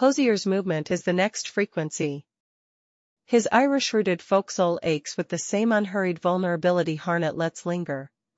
Hosier's movement is the next frequency. His Irish-rooted folk soul aches with the same unhurried vulnerability Harnett lets linger.